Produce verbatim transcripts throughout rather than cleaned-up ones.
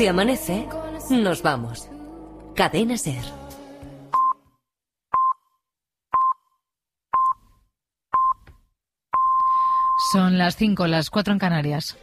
Si amanece, nos vamos. Cadena SER. Son las cinco, las cuatro en Canarias.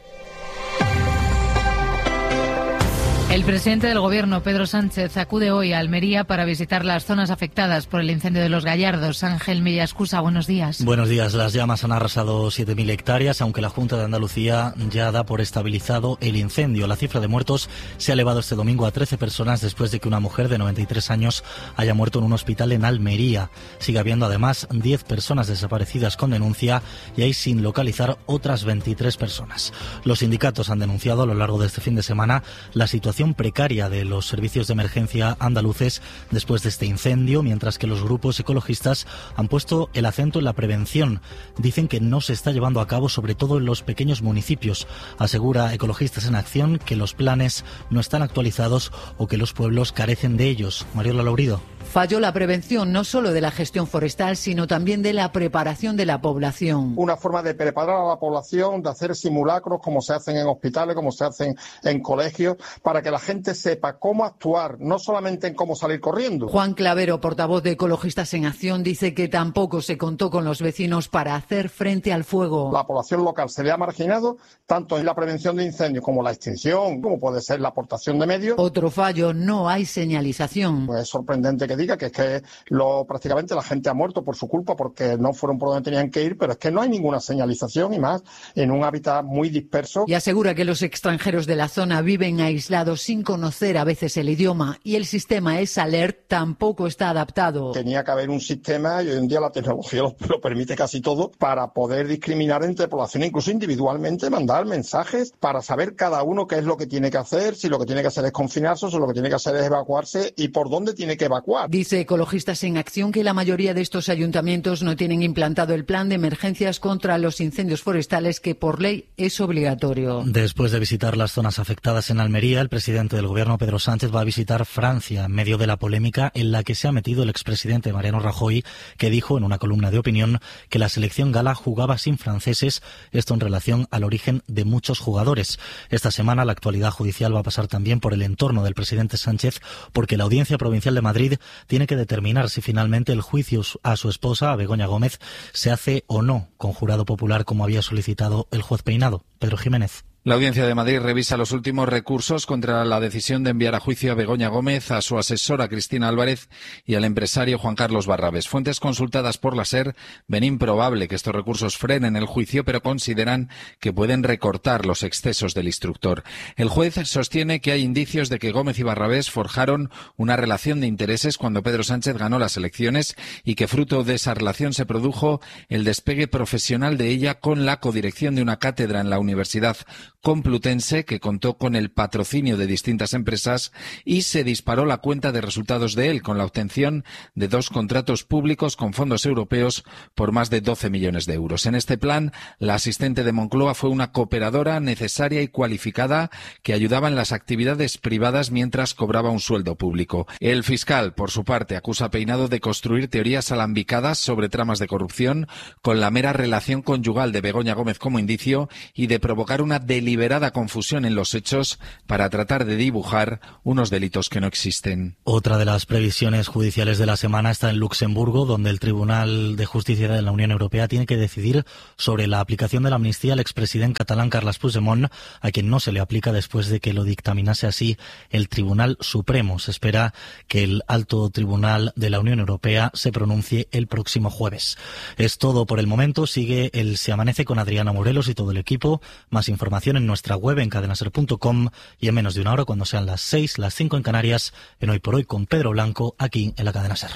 El presidente del Gobierno, Pedro Sánchez, acude hoy a Almería para visitar las zonas afectadas por el incendio de Los Gallardos. Ángel Millascusa, buenos días. Buenos días. Las llamas han arrasado siete mil hectáreas, aunque la Junta de Andalucía ya da por estabilizado el incendio. La cifra de muertos se ha elevado este domingo a trece personas después de que una mujer de noventa y tres años haya muerto en un hospital en Almería. Sigue habiendo además diez personas desaparecidas con denuncia y hay sin localizar otras veintitrés personas. Los sindicatos han denunciado a lo largo de este fin de semana la situación precaria de los servicios de emergencia andaluces después de este incendio, mientras que los grupos ecologistas han puesto el acento en la prevención. Dicen que no se está llevando a cabo, sobre todo en los pequeños municipios. Asegura Ecologistas en Acción que los planes no están actualizados o que los pueblos carecen de ellos. Mariola Laurido. Falló la prevención no solo de la gestión forestal, sino también de la preparación de la población. Una forma de preparar a la población, de hacer simulacros como se hacen en hospitales, como se hacen en colegios, para que la gente sepa cómo actuar, no solamente en cómo salir corriendo. Juan Clavero, portavoz de Ecologistas en Acción, dice que tampoco se contó con los vecinos para hacer frente al fuego. La población local se le ha marginado tanto en la prevención de incendios como la extinción, como puede ser la aportación de medios. Otro fallo, no hay señalización. Pues es sorprendente que diga que es que lo, prácticamente la gente ha muerto por su culpa porque no fueron por donde tenían que ir, pero es que no hay ninguna señalización y más en un hábitat muy disperso. Y asegura que los extranjeros de la zona viven aislados sin conocer a veces el idioma y el sistema EsAlert tampoco está adaptado. Tenía que haber un sistema, y hoy en día la tecnología lo, lo permite casi todo, para poder discriminar entre poblaciones, incluso individualmente, mandar mensajes para saber cada uno qué es lo que tiene que hacer, si lo que tiene que hacer es confinarse o si lo que tiene que hacer es evacuarse y por dónde tiene que evacuar. Dice Ecologistas en Acción que la mayoría de estos ayuntamientos no tienen implantado el plan de emergencias contra los incendios forestales que por ley es obligatorio. Después de visitar las zonas afectadas en Almería, el presidente del Gobierno, Pedro Sánchez, va a visitar Francia en medio de la polémica en la que se ha metido el expresidente Mariano Rajoy, que dijo en una columna de opinión que la selección gala jugaba sin franceses, esto en relación al origen de muchos jugadores. Esta semana la actualidad judicial va a pasar también por el entorno del presidente Sánchez, porque la Audiencia Provincial de Madrid tiene que determinar si finalmente el juicio a su esposa, a Begoña Gómez, se hace o no con jurado popular como había solicitado el juez Peinado. Pedro Jiménez. La Audiencia de Madrid revisa los últimos recursos contra la decisión de enviar a juicio a Begoña Gómez, a su asesora Cristina Álvarez y al empresario Juan Carlos Barrabés. Fuentes consultadas por la SER ven improbable que estos recursos frenen el juicio, pero consideran que pueden recortar los excesos del instructor. El juez sostiene que hay indicios de que Gómez y Barrabés forjaron una relación de intereses cuando Pedro Sánchez ganó las elecciones y que fruto de esa relación se produjo el despegue profesional de ella con la codirección de una cátedra en la Universidad Complutense, que contó con el patrocinio de distintas empresas, y se disparó la cuenta de resultados de él con la obtención de dos contratos públicos con fondos europeos por más de doce millones de euros. En este plan, la asistente de Moncloa fue una cooperadora necesaria y cualificada que ayudaba en las actividades privadas mientras cobraba un sueldo público. El fiscal, por su parte, acusa a Peinado de construir teorías alambicadas sobre tramas de corrupción con la mera relación conyugal de Begoña Gómez como indicio y de provocar una deliberación deliberada confusión en los hechos para tratar de dibujar unos delitos que no existen. Otra de las previsiones judiciales de la semana está en Luxemburgo, donde el Tribunal de Justicia de la Unión Europea tiene que decidir sobre la aplicación de la amnistía al expresidente catalán Carles Puigdemont, a quien no se le aplica después de que lo dictaminase así el Tribunal Supremo. Se espera que el Alto Tribunal de la Unión Europea se pronuncie el próximo jueves. Es todo por el momento. Sigue el Se Amanece con Adriana Morelos y todo el equipo. Más información en nuestra web en cadenaser punto com y en menos de una hora, cuando sean las seis, las cinco en Canarias, en Hoy por Hoy con Pedro Blanco, aquí en la Cadena SER.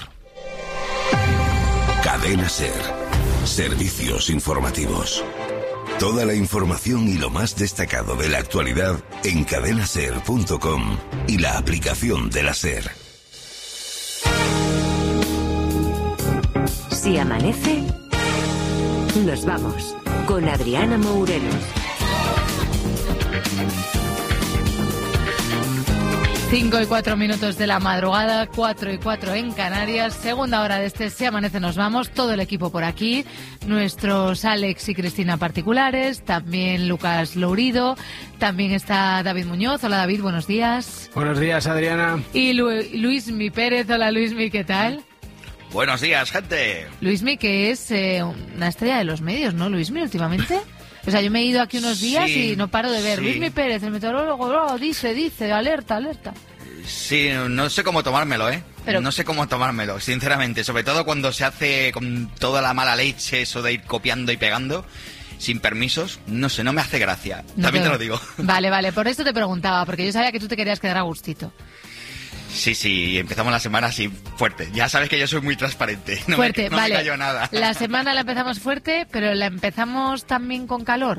Cadena SER. Servicios informativos. Toda la información y lo más destacado de la actualidad en cadenaser punto com y la aplicación de la SER. Si amanece, nos vamos con Adriana Morelos. Cinco y cuatro minutos de la madrugada, cuatro y cuatro en Canarias. Segunda hora de este Se Amanece Nos Vamos. Todo el equipo por aquí. Nuestros Alex y Cristina particulares. También Lucas Lourido. También está David Muñoz. Hola David, buenos días. Buenos días, Adriana. Y Lu Luismi Pérez. Hola Luismi, ¿qué tal? Buenos días, gente. Luismi, que es eh, una estrella de los medios, ¿no, Luismi, últimamente? O sea, yo me he ido aquí unos días sí, y no paro de ver. Sí. Luismi Pérez, el meteorólogo, oh, dice, dice, alerta, alerta. Sí, no sé cómo tomármelo, ¿eh? Pero... No sé cómo tomármelo, sinceramente. Sobre todo cuando se hace con toda la mala leche, eso de ir copiando y pegando, sin permisos. No sé, no me hace gracia. No, También pero... te lo digo. Vale, vale, por esto te preguntaba, porque yo sabía que tú te querías quedar a gustito. Sí, sí, empezamos la semana así, fuerte. Ya sabes que yo soy muy transparente. No fuerte, me, no vale. me callo nada. La semana la empezamos fuerte, pero la empezamos también con calor.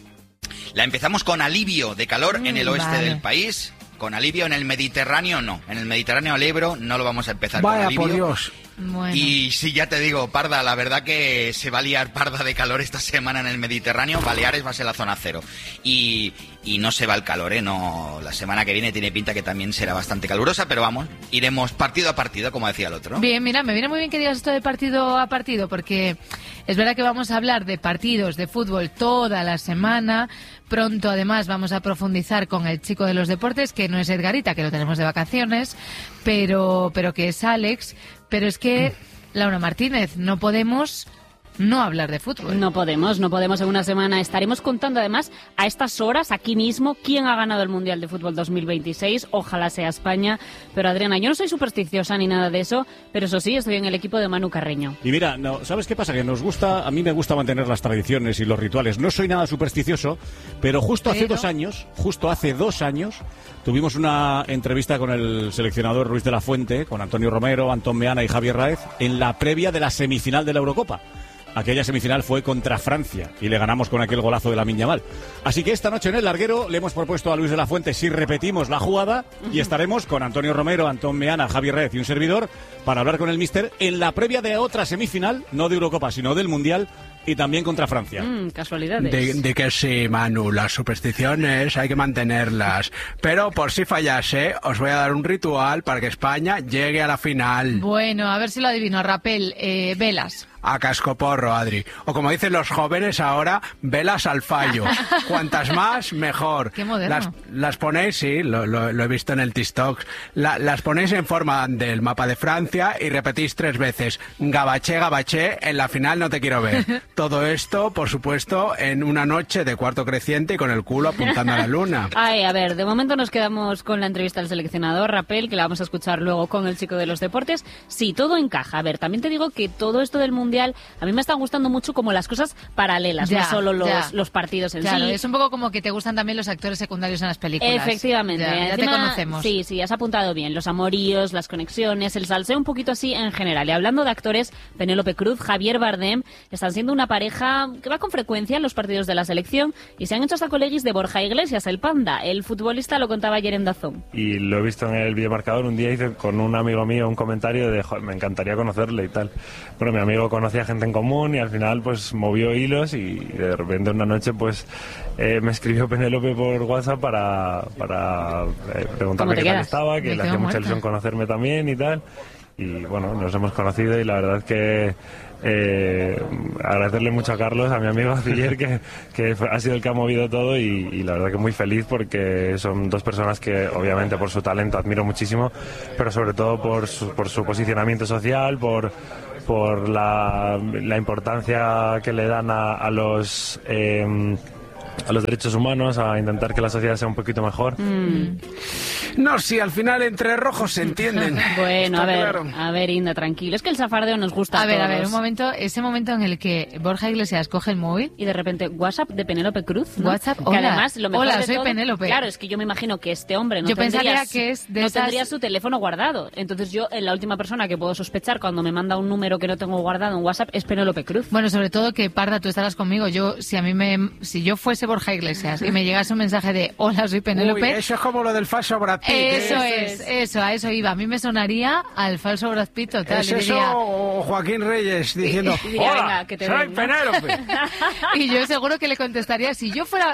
La empezamos con alivio de calor mm, en el oeste vale. del país. Con alivio en el Mediterráneo, no. En el Mediterráneo al Ebro no lo vamos a empezar Vaya, con alivio. Por Dios. Bueno. Y sí, ya te digo, parda, la verdad que se va a liar parda de calor esta semana en el Mediterráneo. Baleares va a ser la zona cero. Y, y no se va el calor, ¿eh? No, la semana que viene tiene pinta que también será bastante calurosa, pero vamos, iremos partido a partido, como decía el otro. Bien, mira, me viene muy bien que digas esto de partido a partido, porque es verdad que vamos a hablar de partidos de fútbol toda la semana. Pronto, además, vamos a profundizar con el chico de los deportes, que no es Edgarita, que lo tenemos de vacaciones, pero, pero que es Alex. Pero es que, Laura Martínez, no podemos no hablar de fútbol. No podemos, no podemos en una semana. Estaremos contando además a estas horas, aquí mismo, quién ha ganado el Mundial de Fútbol dos mil veintiséis. Ojalá sea España. Pero Adriana, yo no soy supersticiosa ni nada de eso, pero eso sí, estoy en el equipo de Manu Carreño. Y mira, no, ¿sabes qué pasa? Que nos gusta, a mí me gusta mantener las tradiciones y los rituales. No soy nada supersticioso, pero justo hace pero... dos años, justo hace dos años, tuvimos una entrevista con el seleccionador Ruiz de la Fuente, con Antonio Romero, Antón Meana y Javier Raez, en la previa de la semifinal de la Eurocopa. Aquella semifinal fue contra Francia y le ganamos con aquel golazo de Lamine Yamal. Así que esta noche en el larguero le hemos propuesto a Luis de la Fuente si repetimos la jugada y estaremos con Antonio Romero, Antón Meana, Javier Raez y un servidor para hablar con el míster en la previa de otra semifinal, no de Eurocopa, sino del Mundial, y también contra Francia. Mm, casualidades. De, de que sí, Manu, las supersticiones hay que mantenerlas. Pero por si fallase, os voy a dar un ritual para que España llegue a la final. Bueno, a ver si lo adivino. Rapel, eh, velas. A cascoporro, Adri. O como dicen los jóvenes ahora, velas al fallo. Cuantas más, mejor. Qué moderno. Las, las ponéis, sí, lo, lo, lo he visto en el TikTok. La, las ponéis en forma del mapa de Francia y repetís tres veces. Gabaché, gabaché, en la final no te quiero ver. Todo esto, por supuesto, en una noche de cuarto creciente y con el culo apuntando a la luna. Ay, a ver, de momento nos quedamos con la entrevista del seleccionador, Rapel, que la vamos a escuchar luego con el chico de los deportes. Sí, todo encaja. A ver, también te digo que todo esto del Mundial a mí me están gustando mucho como las cosas paralelas, ya, no solo los, los partidos en claro, sí. Es un poco como que te gustan también los actores secundarios en las películas. Efectivamente. Ya, ya Encima, te conocemos. Sí, sí, has apuntado bien. Los amoríos, las conexiones, el salseo un poquito así en general. Y hablando de actores, Penélope Cruz, Javier Bardem, están siendo una pareja que va con frecuencia en los partidos de la selección y se han hecho hasta colegis de Borja Iglesias, el Panda. El futbolista lo contaba ayer en Dazón. Y lo he visto en el videomarcador, un día hice con un amigo mío un comentario de, joder, me encantaría conocerle y tal. Bueno, mi amigo conocía gente en común y al final pues movió hilos y de repente una noche pues eh, me escribió Penélope por WhatsApp para, para eh, preguntarme qué tal estaba, que le hacía mucha ilusión conocerme también y tal. Y bueno, nos hemos conocido y la verdad que eh, agradecerle mucho a Carlos, a mi amigo Ciller, que, que ha sido el que ha movido todo y, y la verdad que muy feliz porque son dos personas que obviamente por su talento admiro muchísimo, pero sobre todo por su, por su posicionamiento social, por por la, la importancia que le dan a, a los eh, a los derechos humanos, a intentar que la sociedad sea un poquito mejor. Mm. No, si al final entre rojos se entienden. Bueno, Está a ver, claro. a ver, Inda, tranquilo. Es que el zafardeo nos gusta a a ver, todos. A ver, un momento, ese momento en el que Borja Iglesias coge el móvil y de repente WhatsApp de Penélope Cruz, ¿no? WhatsApp, que hola, además lo mejor hola, de soy todo, Penélope. Claro, es que yo me imagino que este hombre no, yo tendría, pensaría que es de no esas... tendría su teléfono guardado. Entonces yo, la última persona que puedo sospechar cuando me manda un número que no tengo guardado en WhatsApp es Penélope Cruz. Bueno, sobre todo que, Parda, tú estarás conmigo. Yo, si a mí me, si yo fuese Borja Iglesias y me llegase un mensaje de hola, soy Penélope... Uy, eso es como lo del falso Brad Pitt. Eso ¿eh? es, eso, a eso iba. A mí me sonaría al falso Brad Pitt total. Es y eso diría... o Joaquín Reyes diciendo, y diría, hola, venga, que te soy ven, ¿no? Penélope. Y yo seguro que le contestaría, si yo fuera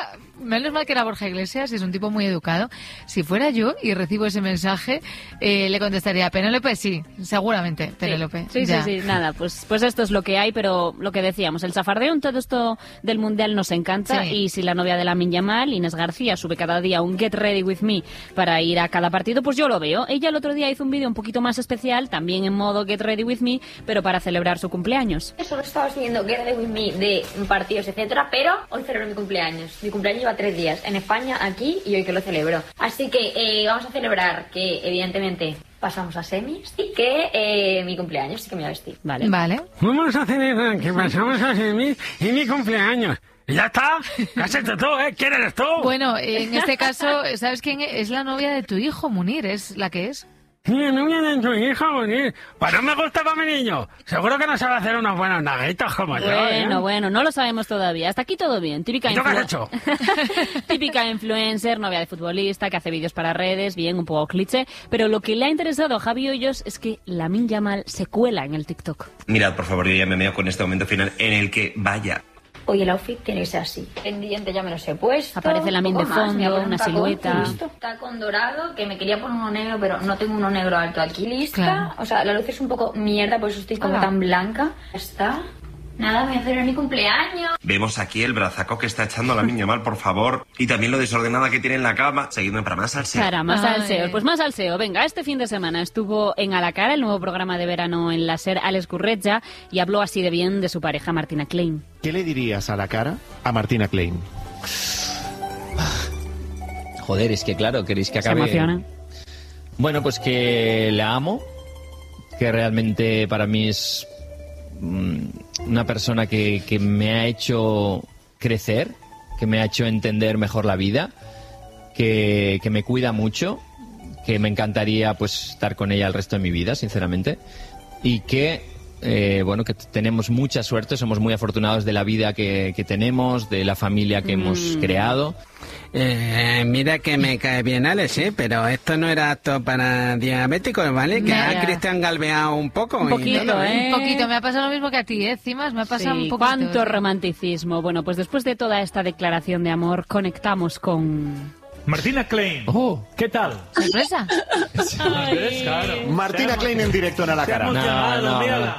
menos mal que era Borja Iglesias, es un tipo muy educado. Si fuera yo y recibo ese mensaje, eh, le contestaría, Penélope, sí, seguramente, Penélope. Sí, sí, sí, sí, nada, pues, pues esto es lo que hay, pero lo que decíamos, el zafardeo en todo esto del Mundial nos encanta, sí. Y si la novia de Lamine Yamal, Inés García, sube cada día un Get Ready With Me para ir a cada partido, pues yo lo veo. Ella el otro día hizo un vídeo un poquito más especial, también en modo Get Ready With Me, pero para celebrar su cumpleaños. Solo estaba siguiendo Get Ready With Me de partidos, etcétera, pero hoy celebro mi cumpleaños. Mi cumpleaños lleva tres días, en España, aquí y hoy que lo celebro. Así que eh, vamos a celebrar que, evidentemente, pasamos a semis y que eh, mi cumpleaños, sí que me voy a vestir. Vale. Vale. Vamos a celebrar que pasamos a semis y mi cumpleaños. ¿Y ya está? ¿Qué has hecho tú, eh? ¿Quién eres tú? Bueno, en este caso, ¿sabes quién es? Es la novia de tu hijo, Munir, es la que es. La novia de tu hijo, Munir. Pues no me gusta para mi niño. Seguro que no sabe hacer unos buenos naguitos como bueno, yo, ¿eh? Bueno, bueno, no lo sabemos todavía. Hasta aquí todo bien. Típica, ¿Y tú qué has influ- hecho? Típica influencer, novia de futbolista, que hace vídeos para redes, bien, un poco cliché. Pero lo que le ha interesado a Javi Hoyos es que Lamine Yamal se cuela en el TikTok. Mirad, por favor, yo ya me meo con este momento final en el que vaya. Hoy el outfit tiene que ser así. Pendiente ya me los he puesto. Aparece Lamine de poco más, me voy a fondo, poner un una tacón, silueta. listo. Tacón dorado, que me quería poner uno negro, pero no tengo uno negro alto aquí, lista. Claro. O sea, la luz es un poco mierda, por eso estoy como Ah. tan blanca. Ya está. Nada, voy a celebrar mi cumpleaños. Vemos aquí el brazaco que está echando Lamine Yamal, por favor. Y también lo desordenada que tiene en la cama. Seguidme para más salseo. Cara, más Ay. salseo. Pues más salseo. Venga, este fin de semana estuvo en A la Cara, el nuevo programa de verano en la SER, Alex Curretja, y habló así de bien de su pareja Martina Klein. ¿Qué le dirías a la cara a Martina Klein? Joder, es que claro, queréis que Se acabe... emociona. Bueno, pues que la amo, que realmente para mí es mm, una persona que, que me ha hecho crecer, que me ha hecho entender mejor la vida, que, que me cuida mucho, que me encantaría pues estar con ella el resto de mi vida, sinceramente, y que eh, bueno, que tenemos mucha suerte, somos muy afortunados de la vida que, que tenemos, de la familia que mm. hemos creado. Eh, mira que me cae bien Alex, ¿eh? Pero esto no era apto para diabéticos, ¿vale? Que Mira. a Cristian galveado un poco. Un poquito, y todo, ¿eh? Un poquito, me ha pasado lo mismo que a ti, ¿eh? Cimas, me ha pasado Sí, un poquito. cuánto ¿eh? romanticismo. Bueno, pues después de toda esta declaración de amor, conectamos con... Martina Klein. Oh. ¿Qué tal? ¿Sorpresa? ¿Ves? Claro. Martina Klein en directo en A la Se ha Cara. emocionado, No, no, mírala.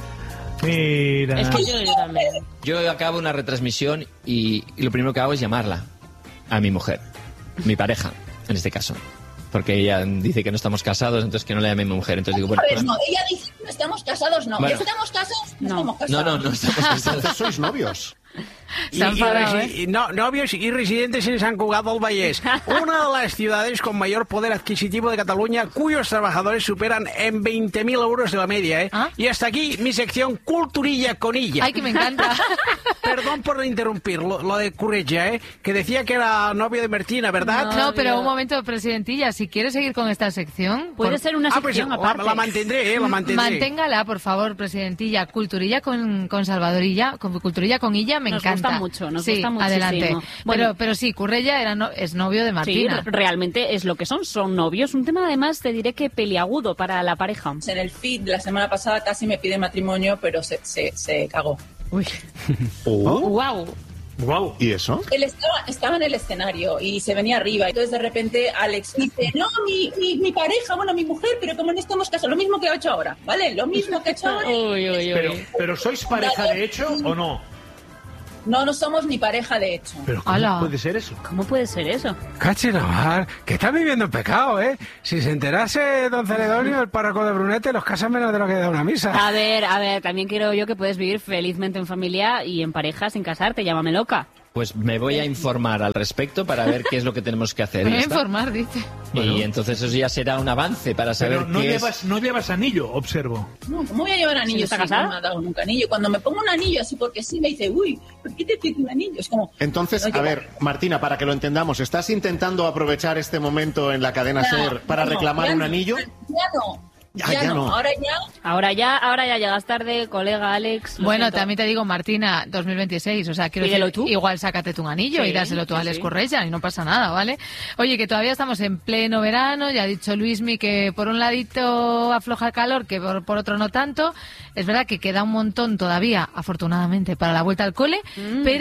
Mira. Es que yo, yo también. Yo acabo una retransmisión y, y lo primero que hago es llamarla a mi mujer, mi pareja, en este caso. Porque ella dice que no estamos casados, entonces que no le llame mi mujer. Entonces digo, bueno, Pues no, ella dice que no estamos casados, no. Bueno. ¿Ya estamos casados? No, No. estamos casados. no, no, no estamos casados. Entonces sois novios. Y, Se han y enfadado, resi- y no, novios y residentes en San Cugat del Vallès, una de las ciudades con mayor poder adquisitivo de Cataluña, cuyos trabajadores superan en veinte mil euros de la media, ¿eh? ¿Ah? Y hasta aquí mi sección Culturilla con ella. Ay, que me encanta. Perdón por interrumpir lo, lo de Curretja, ¿eh? Que decía que era novio de Martina, ¿verdad? No, pero un momento, presidentilla, si quieres seguir con esta sección... Puede por- ser una Ah, pues sección la, aparte. la mantendré, ¿eh? La mantendré. Manténgala, por favor, presidentilla. Culturilla con, con Salvadorilla, con Culturilla con ella, me Nos encanta. gusta mucho, nos sí, gusta muchísimo. adelante. Bueno. pero, pero sí, Currella era no- es novio de Martina. Sí, realmente es lo que son, son novios. Un tema además, te diré que peliagudo para la pareja. En el feed la semana pasada casi me pide matrimonio, pero se, se, se cagó. Uy. Oh. Wow. Wow. ¿Y eso? Él estaba, estaba en el escenario y se venía arriba. Entonces de repente Alex dice, no, mi, mi, mi pareja, bueno, mi mujer, pero como no estamos casados, lo mismo que ha hecho ahora, ¿vale? Lo mismo que ha hecho ahora. Uy, uy, Pero, pero ¿sois pareja de hecho o no? No, no somos ni pareja de hecho. ¿Pero cómo Ala. puede ser eso? ¿Cómo puede ser eso? Cachinavar, que está viviendo en pecado, ¿eh? Si se enterase don Celedonio, el párroco de Brunete, los casan menos de lo que da una misa. A ver, a ver, también quiero yo que puedes vivir felizmente en familia y en pareja sin casarte, llámame loca. Pues me voy a informar al respecto para ver qué es lo que tenemos que hacer. Me y voy a ya está. informar, dice. Y entonces eso ya será un avance para saber Pero no qué llevas, es... no llevas anillo, observo. No, ¿cómo voy a llevar anillo ¿Sí está si casada? no me ha dado nunca anillo? Cuando me pongo un anillo así porque sí, me dice, uy, ¿por qué te pido un anillo? Es como... Entonces, no a llevo- ver, Martina, para que lo entendamos, ¿estás intentando aprovechar este momento en la cadena Ya, SER para no, reclamar ya un no, anillo? Ya no. Ya, Ya, ya no. no. Ahora ya... Ahora ya, ahora ya llegas tarde, colega Alex. lo Bueno, siento. también te digo, Martina, dos mil veintiséis, o sea, quiero Pídelo decir, tú. igual sácate tú un anillo Sí, y dáselo tú a sí, Alex sí. Currella y no pasa nada, ¿vale? Oye, que todavía estamos en pleno verano, ya ha dicho Luismi que por un ladito afloja el calor, que por, por otro no tanto. Es verdad que queda un montón todavía, afortunadamente, para la vuelta al cole, Mm. pero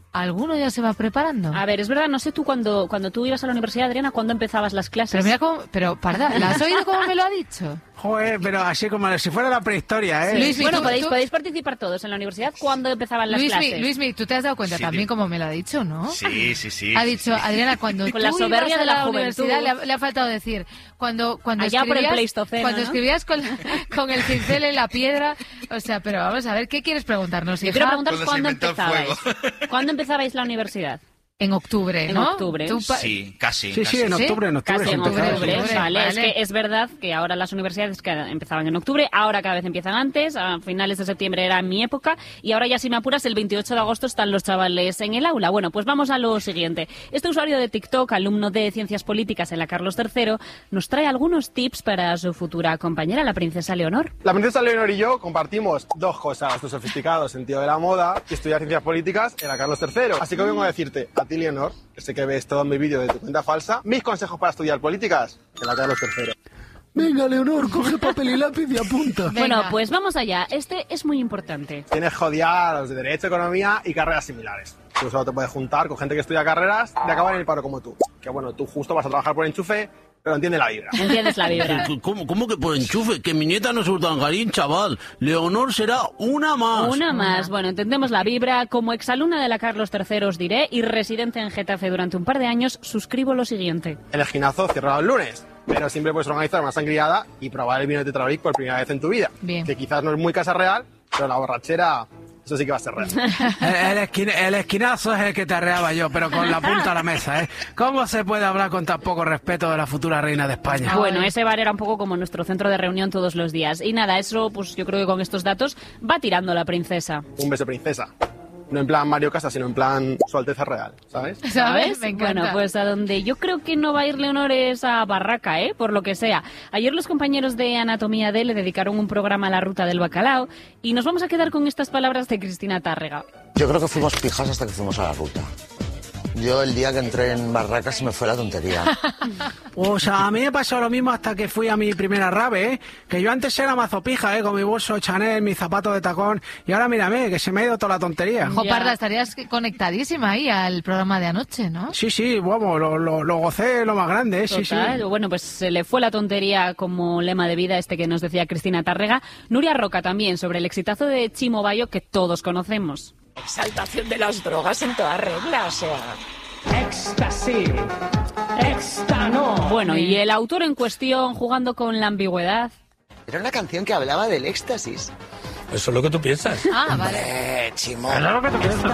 ¿Alguno ya se va preparando? A ver, es verdad, no sé tú cuando, cuando tú ibas a la universidad, Adriana, ¿cuándo empezabas las clases? Pero mira cómo... Pero, parda, ¿la has oído cómo me lo ha dicho? Joder, pero así como si fuera la prehistoria, ¿eh? Luismi, bueno, tú- podéis, tú- podéis participar todos en la universidad cuando empezaban las Luismi, clases. Luismi, tú te has dado cuenta Sí, también tío. cómo me lo ha dicho, ¿no? Sí, sí, sí. Ha dicho, Adriana, cuando Con tú la soberbia ibas a de la la juventud. universidad, le ha, le ha faltado decir, cuando, cuando Allá por el escribías, Pleistoceno, cuando ¿no? escribías con, con el cincel en la piedra, o sea, pero vamos a ver, ¿qué quieres preguntarnos, Yo hija? quiero preguntaros Cuando se cuándo inventó el empezabais. ¿Cuándo empezabais la universidad? En octubre, En ¿no? octubre. Tú pa- Sí, casi. Sí, casi. sí, en octubre, en octubre. Casi se en empezaba. octubre, octubre, vale. Es vale. que es verdad que ahora las universidades que empezaban en octubre, ahora cada vez empiezan antes, a finales de septiembre era mi época, y ahora ya si me apuras, el veintiocho de agosto están los chavales en el aula. Bueno, pues vamos a lo siguiente. Este usuario de TikTok, alumno de Ciencias Políticas en la Carlos tercero, nos trae algunos tips para su futura compañera, la princesa Leonor. La princesa Leonor y yo compartimos dos cosas, tu sofisticado sentido de la moda y estudiar ciencias políticas en la Carlos tercero. Así que hoy vengo a decirte, a ti Leonor, que sé que ves todo mi vídeo de tu cuenta falsa, mis consejos para estudiar políticas en la Carlos tercero. Venga, Leonor, coge papel y lápiz y apunta. Bueno, pues vamos allá. Este es muy importante. Tienes que odiar a los de Derecho, Economía y carreras similares. Tú solo te puedes juntar con gente que estudia carreras de acabar en el paro como tú. Que bueno, tú justo vas a trabajar por enchufe, pero entiende la vibra. Entiendes la vibra. ¿Cómo, cómo que por enchufe? Que mi nieta no es Urdangarín, chaval. Leonor será una más. Una más. Bueno, entendemos la vibra. Como exalumna de la Carlos tercero os diré, y residente en Getafe durante un par de años, suscribo lo siguiente. El esquinazo cierra los lunes, pero siempre puedes organizar una sangriada y probar el vino de Tetrabric por primera vez en tu vida. Bien. Que quizás no es muy casa real, pero la borrachera, eso sí que va a ser real. El, el esquina- el esquinazo es el que te arreaba yo, pero con la punta a la mesa, ¿eh? ¿Cómo se puede hablar con tan poco respeto de la futura reina de España? Bueno, ese bar era un poco como nuestro centro de reunión todos los días. Y nada, eso, pues yo creo que con estos datos va tirando la princesa. Un beso, princesa. No en plan Mario Casas, sino en plan Su Alteza Real, ¿sabes? ¿Sabes? Me encanta. Bueno, pues a donde yo creo que no va a ir Leonor es a Barraca, ¿eh? Por lo que sea. Ayer los compañeros de Anatomía D le dedicaron un programa a la ruta del bacalao y nos vamos a quedar con estas palabras de Cristina Tárrega. Yo creo que fuimos pijas hasta que fuimos a la ruta. Yo el día que entré en Barracas se me fue la tontería. O sea, a mí me pasó lo mismo hasta que fui a mi primera rave, ¿eh? Que yo antes era mazopija, ¿eh? Con mi bolso Chanel, mi zapato de tacón, y ahora mírame, que se me ha ido toda la tontería. Jo, Parda, estarías conectadísima ahí al programa de anoche, ¿no? Sí, sí, vamos, lo, lo, lo gocé lo más grande, ¿eh? Sí, sí. Total. Bueno, pues se le fue la tontería como lema de vida este que nos decía Cristina Tárrega. Nuria Roca también sobre el exitazo de Chimo Bayo que todos conocemos. Exaltación de las drogas en toda regla, o sea... Éxtasis. Éxtano. Bueno, y el autor en cuestión jugando con la ambigüedad. Era una canción que hablaba del éxtasis. Eso es lo que tú piensas. Ah, vale. Eh, Chimo. Eso es lo que tú piensas.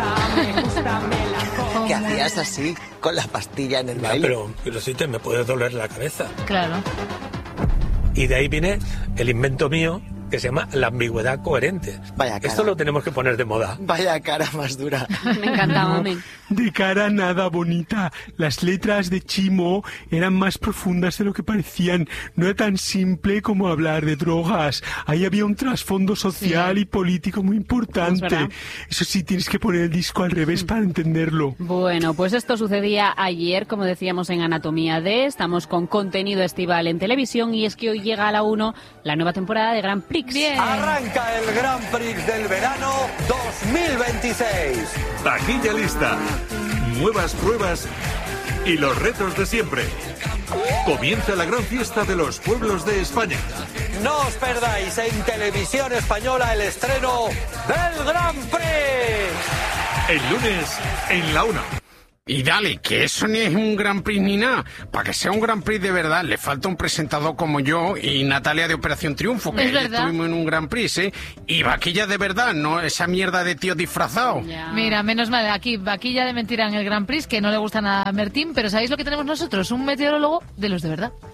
Que hacías así, con la pastilla en el Ya, baile. pero, pero sí te me puede doler la cabeza. Claro. Y de ahí viene el invento mío que se llama la ambigüedad coherente. Vaya cara. Esto lo tenemos que poner de moda. Vaya cara más dura. Me encantaba, men. De cara nada bonita. Las letras de Chimo eran más profundas de lo que parecían. No era tan simple como hablar de drogas. Ahí había un trasfondo social Sí. y político muy Es importante. verdad. Eso sí, tienes que poner el disco al revés para entenderlo. Bueno, pues esto sucedía ayer, como decíamos en Anatomía D. Estamos con contenido estival en televisión y es que hoy llega a la uno la nueva temporada de Grand Prix. Bien. Arranca el Grand Prix del verano dos mil veintiséis. Taquilla lista, nuevas pruebas y los retos de siempre. Comienza la gran fiesta de los pueblos de España. No os perdáis en Televisión Española el estreno del Grand Prix. El lunes en la una. Y dale, que eso ni es un Grand Prix ni nada. Para que sea un Grand Prix de verdad, le falta un presentador como yo y Natalia de Operación Triunfo, que Es ayer verdad. estuvimos en un Grand Prix, ¿eh? Y vaquilla de verdad, no esa mierda de tío disfrazado. Mira, menos mal, aquí vaquilla de mentira en el Grand Prix, que no le gusta nada a Mertín, pero ¿sabéis lo que tenemos nosotros? Un meteorólogo de los de verdad.